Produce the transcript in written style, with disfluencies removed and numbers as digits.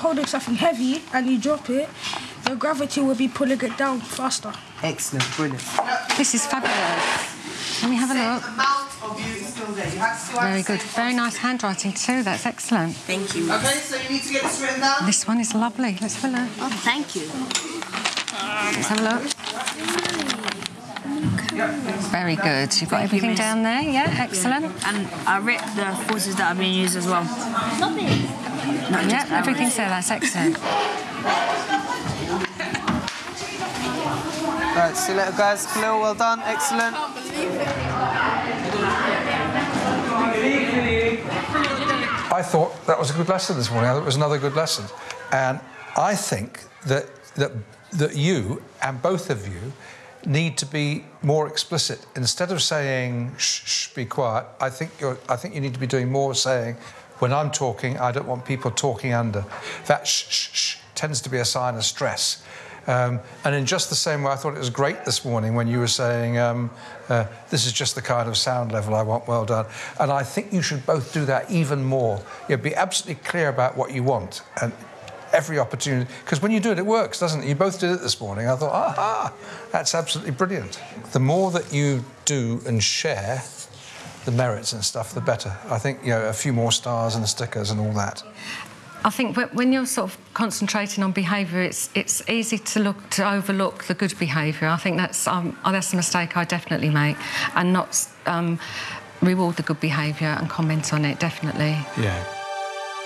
holding something heavy and you drop it, the gravity will be pulling it down faster. Excellent, brilliant. This is fabulous. Let me have a look. Amount of you is still there. You have to Very good. Very nice handwriting too. That's excellent. Thank you. Okay, so you need to get this written down. This one is lovely. Let's have a look. Oh, thank you. Let's have a look. Very good. You've got everything down there, yeah? Excellent. Yeah. And I read the forces that are being used as well. Yeah, everything's there. That's excellent. Right, see you later, guys. Khalil, well done. Excellent. I thought that was a good lesson this morning. I thought it was another good lesson. And I think that you, and both of you, need to be more explicit. Instead of saying, shh, shh, be quiet, I think you need to be doing more saying, when I'm talking, I don't want people talking under. That shh, shh, shh tends to be a sign of stress. And in just the same way, I thought it was great this morning when you were saying, this is just the kind of sound level I want, well done. And I think you should both do that even more. Be absolutely clear about what you want. And every opportunity, because when you do it, it works, doesn't it? You both did it this morning. I thought, aha, that's absolutely brilliant. The more that you do and share the merits and stuff, the better. I think, a few more stars and stickers and all that. I think when you're sort of concentrating on behaviour, it's easy to overlook the good behaviour. I think that's a mistake I definitely make, and not reward the good behaviour and comment on it, definitely. Yeah.